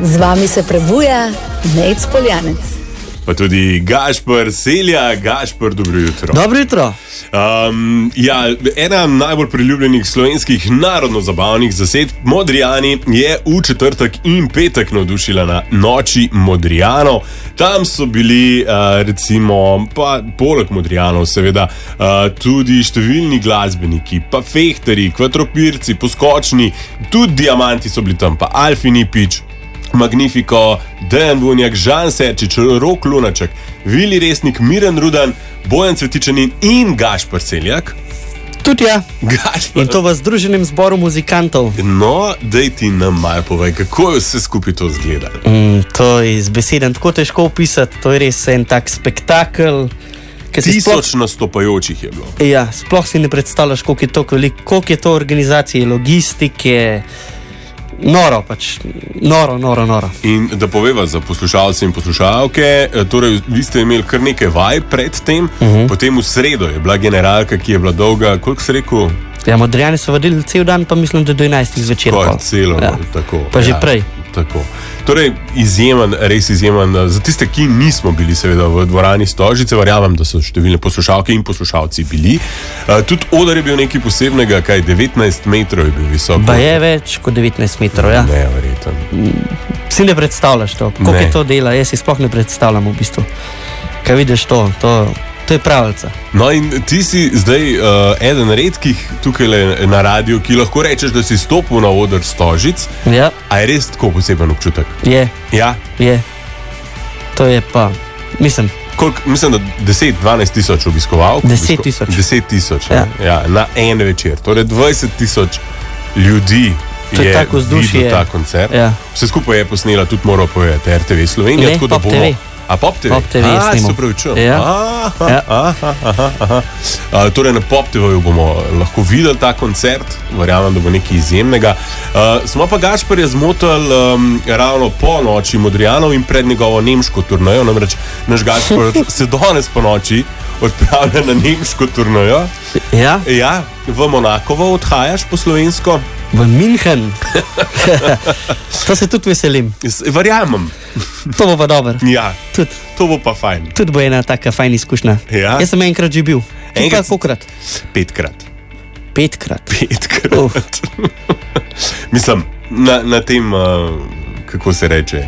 Z vami se prebuja Nejc Poljanec. Pa tudi Gašper Selja. Gašper, dobro jutro. Dobro jutro. Ena najbolj priljubljenih slovenskih narodno-zabavnih zasedb Modrijani je v četrtek in petek navdušila na Noči Modrijanov. Tam so bili recimo, pa poleg Modrijanov seveda, tudi številni glasbeniki, pa fehtari, kvadropirci, poskočni, tudi diamanti so bili tam, pa Alfi Nipič, Magnifico, Dejan Vunjak, Žan Serčič, Rok Lunaček, Vili Resnik, Miran Rudan, Bojan Cvetičanin in Gašper Seljak. Tudi ja. Gašper. In to v Združenem zboru muzikantov. No, daj ti nam malo povej, kako je vse skupaj to izgleda. To je z besedem tako težko opisati, to je res en tak spektakel. 1000 nastopajočih je bilo. Ja, sploh si ne predstavljaš, koliko je to organizacije, logistike. Noro pač, noro. In da poveva za poslušalce in poslušalke, torej vi ste imeli kar nekaj vaj pred tem, potem v sredo je bila generalka, ki je bila dolga, koliko si rekel? Ja, Modrijani so vodili cel dan, pa mislim, da do 11 zvečer. Celo, ja. Tako. Pa že prej. Tako. Torej, izjemen, res izjemen. Za tiste, ki nismo bili seveda v dvorani Stožice, verjamem, da so številne poslušalke in poslušalci bili. Tudi oder je bil nekaj posebnega, kaj 19 metrov je bil visok. Pa je več kot 19 metrov, ja. Neverjeten. Si ne predstavljaš to, koliko je to dela, jaz si sploh ne predstavljam v bistvu. Kaj vidiš to je pravica. No in ti si zdaj eden redkih tukaj na radiju, ki lahko rečeš, da si stopil na oder Stožic. Ja. A je res tako poseben občutek? Je. Ja? Je. To je pa, mislim, da 10-12 tisoč obiskovalk. 10 tisoč. 10 tisoč, ja. Na en večer. Torej 20 tisoč ljudi je videl ta koncert. Ja. Vse skupaj je posnela, tudi moral povedati RTV Slovenija. Ne, Pop TV. A Pop TV? Pop TV je snimil. Se pravi čujem. Ja. Torej na Pop TV bomo lahko videli ta koncert, verjamem, da bo nekaj izjemnega. Smo pa Gašperja zmotili ravno po Noči Modrijanov in pred njegovo nemško turnejo, namreč naš Gašper se danes po noči odpravlja na nemško turnejo. Ja? Ja, v Monakovo odhajaš po slovensko. V München. To se tudi veselim. Verjamem. To bo pa dobro. Ja, Tud. To bo pa fajn. Tudi bo ena taka fajn izkušnja. Ja? Jaz sem enkrat že bil. Enkrat? Kolikrat? 5-krat. 5-krat? 5-krat. Mislim, na tem, kako se reče,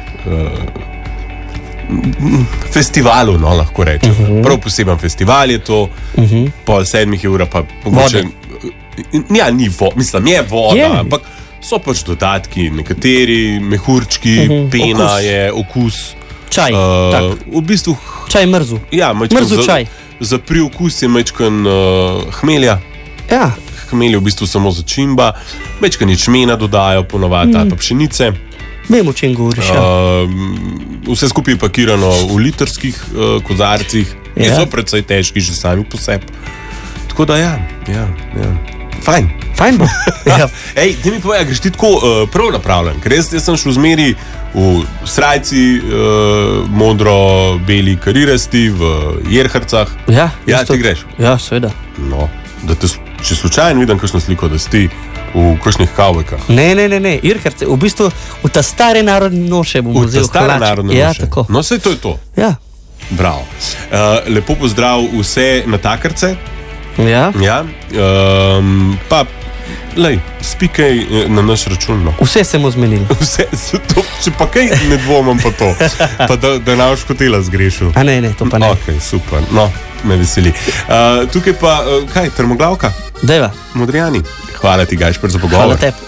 festivalu, no, lahko rečem. Prav poseben festival je to, pol 7 ura pa mogoče. Ja, ni voda, mislim, je voda, ampak so pač dodatki, nekateri mehurčki, pena okus. Je, okus. Čaj, v bistvu... Čaj mrzu. Ja, mrzu čaj. Za priokus je mečkan hmelja. Ja. Hmelj je v bistvu samo začimba, mečkan ječmena dodajo ponovadi, ali pa pšenice. Vem, o čem govoriš. Vse skupaj je pakirano v litrskih kozarcih, ki so precej težki že sami po sebi. Tako da ja. Fajn bo. Ja. Ej, ti mi povej, greš ti tako prav napravljen, ker jaz sem šel zmeri v srajci modro-beli karirasti, v jerharcah. Ja, ti greš? Ja, seveda. No, da te, če slučajno vidim kakšno sliko, da si v kakšnih kavbojkah. Ne, jerharce, v bistvu v ta stare narodne noše bom vzel hlač. V ta stare narodne noše? Ja, tako. No, sej to je to. Ja. Bravo. Lepo pozdrav vse natakarce. Ja. Pa, lej, spikaj na naš račun. No. Vse se mu zmenili. Če pa kaj ne dvomam pa to. Pa da naš hotela zgrešil. A ne, to pa ne. Ok, super. No, me veseli. Tukaj pa, kaj, termoglavka? Deva. Modrijani. Hvala ti, Gašper, za pogovor. Hvala tebi.